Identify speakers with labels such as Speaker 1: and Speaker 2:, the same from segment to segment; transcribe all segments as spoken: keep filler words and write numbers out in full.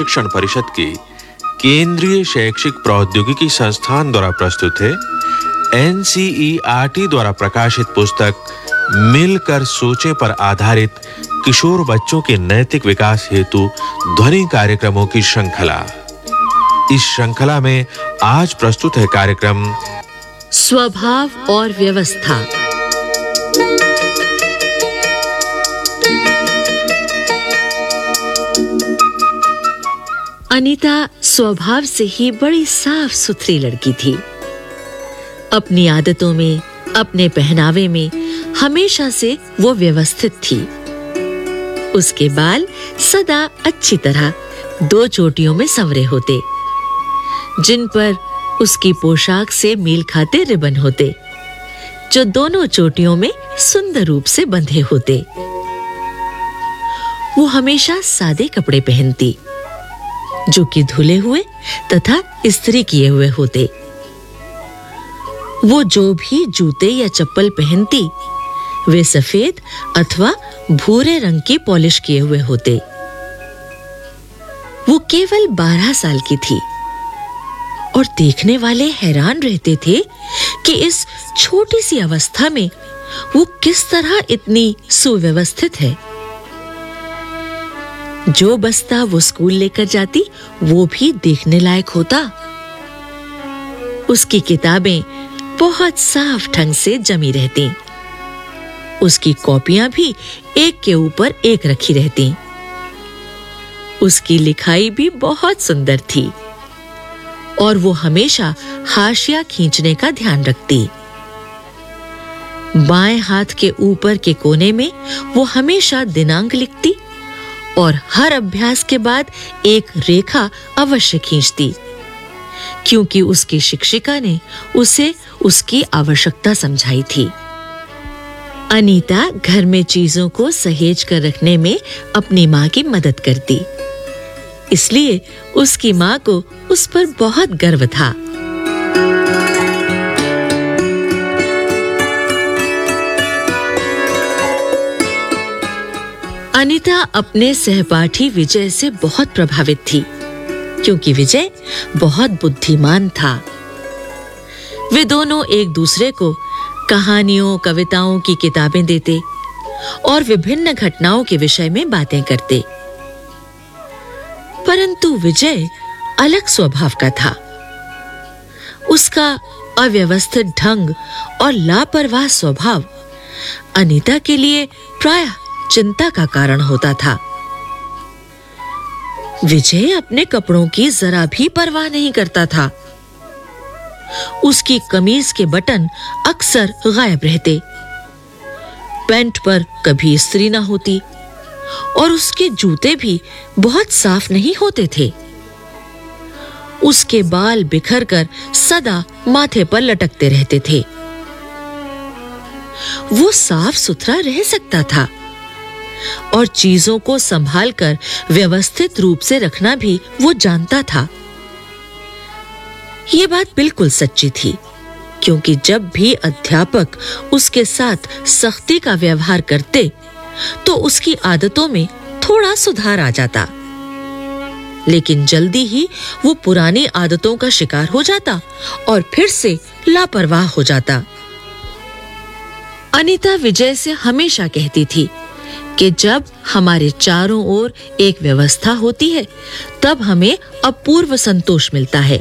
Speaker 1: प्रशिक्षण परिषद के केंद्रीय शैक्षिक प्रौद्योगिकी संस्थान द्वारा प्रस्तुत है N C E R T द्वारा प्रकाशित पुस्तक मिलकर सोचें पर आधारित किशोर बच्चों के नैतिक विकास हेतु ध्वनि कार्यक्रमों की श्रृंखला। इस श्रृंखला में आज प्रस्तुत है कार्यक्रम
Speaker 2: स्वभाव और व्यवस्था। अनीता स्वभाव से ही बड़ी साफ सुथरी लड़की थी। अपनी आदतों में, अपने पहनावे में हमेशा से वो व्यवस्थित थी। उसके बाल सदा अच्छी तरह दो चोटियों में संवरे होते, जिन पर उसकी पोशाक से मेल खाते रिबन होते, जो दोनों चोटियों में सुंदर रूप से बंधे होते। वो हमेशा सादे कपड़े पहनती, जो कि धुले हुए तथा इस्त्री किए हुए होते। वो जो भी जूते या चप्पल पहनती, वे सफेद अथवा भूरे रंग की पॉलिश किए हुए होते। वो केवल बारह साल की थी और देखने वाले हैरान रहते थे कि इस छोटी सी अवस्था में वो किस तरह इतनी सुव्यवस्थित है। जो बस्ता वो स्कूल लेकर जाती, वो भी देखने लायक होता। उसकी किताबें बहुत साफ ढंग से जमी रहती। उसकी कॉपियां भी एक के ऊपर एक रखी रहती। उसकी लिखाई भी बहुत सुंदर थी और वो हमेशा हाशिया खींचने का ध्यान रखती। बाएं हाथ के ऊपर के कोने में वो हमेशा दिनांक लिखती और हर अभ्यास के बाद एक रेखा अवश्य खींचती, क्योंकि उसकी शिक्षिका ने उसे उसकी आवश्यकता समझाई थी। अनीता घर में चीजों को सहेज कर रखने में अपनी माँ की मदद करती, इसलिए उसकी माँ को उस पर बहुत गर्व था। अनीता अपने सहपाठी विजय से बहुत प्रभावित थी, क्योंकि विजय बहुत बुद्धिमान था। वे दोनों एक दूसरे को कहानियों, कविताओं की किताबें देते और विभिन्न घटनाओं के विषय में बातें करते। परंतु विजय अलग स्वभाव का था। उसका अव्यवस्थित ढंग और लापरवाह स्वभाव अनीता के लिए प्रायः चिंता का कारण होता था। विजय अपने कपड़ों की जरा भी परवाह नहीं करता था। उसकी कमीज के बटन अक्सर गायब रहते, पैंट पर कभी इस्त्री न होती और उसके जूते भी बहुत साफ नहीं होते थे। उसके बाल बिखर कर सदा माथे पर लटकते रहते थे। वो साफ सुथरा रह सकता था और चीजों को संभालकर व्यवस्थित रूप से रखना भी वो जानता था। ये बात बिल्कुल सच्ची थी, क्योंकि जब भी अध्यापक उसके साथ सख्ती का व्यवहार करते, तो उसकी आदतों में थोड़ा सुधार आ जाता, लेकिन जल्दी ही वो पुरानी आदतों का शिकार हो जाता और फिर से लापरवाह हो जाता। अनीता विजय से हमेशा कहती थी कि जब हमारे चारों ओर एक व्यवस्था होती है, तब हमें अपूर्व संतोष मिलता है।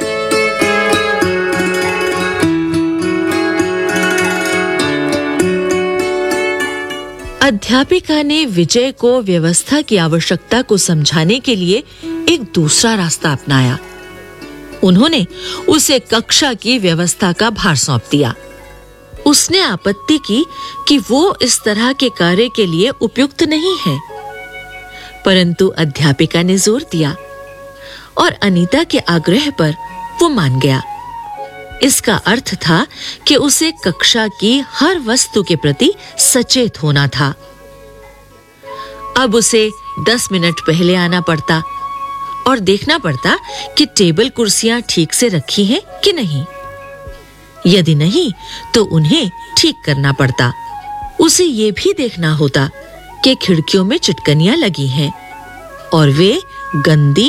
Speaker 2: अध्यापिका ने विजय को व्यवस्था की आवश्यकता को समझाने के लिए एक दूसरा रास्ता अपनाया। उन्होंने उसे कक्षा की व्यवस्था का भार सौंप दिया। उसने आपत्ति की कि वो इस तरह के कार्य के लिए उपयुक्त नहीं है, परंतु अध्यापिका ने जोर दिया और अनीता के आग्रह पर वो मान गया। इसका अर्थ था कि उसे कक्षा की हर वस्तु के प्रति सचेत होना था। अब उसे दस मिनट पहले आना पड़ता और देखना पड़ता कि टेबल कुर्सियां ठीक से रखी हैं कि नहीं। यदि नहीं, तो उन्हें ठीक करना पड़ता। उसे ये भी देखना होता कि खिड़कियों में चिटकनियां लगी हैं और वे गंदी